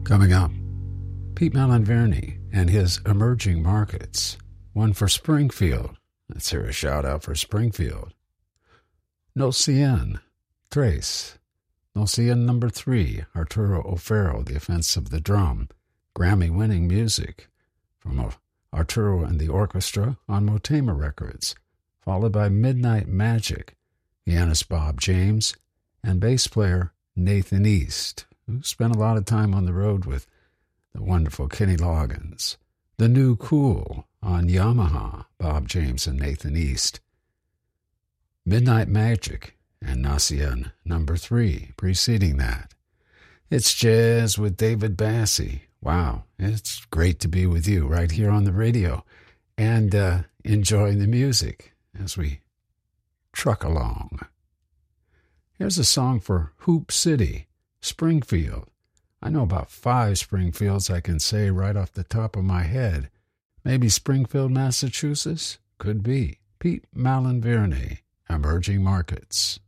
Coming up, Pete Malinverni and his emerging markets. One for Springfield. Let's hear a shout out for Springfield. No Cien, Trace. No Cien number 3, Arturo O'Farrill, The Offense of the Drum. Grammy-winning music from Arturo and the Orchestra on Motema Records, followed by Midnight Magic, pianist Bob James, and bass player Nathan East, who spent a lot of time on the road with the wonderful Kenny Loggins. The New Cool on Yamaha, Bob James and Nathan East. Midnight Magic and No Cien number 3 preceding that. It's Jazz with David Bassie. Wow, it's great to be with you right here on the radio and enjoying the music as we truck along. Here's a song for Hoop City, Springfield. I know about 5 Springfields I can say right off the top of my head. Maybe Springfield, Massachusetts? Could be. Pete Malinverni, Emerging Markets.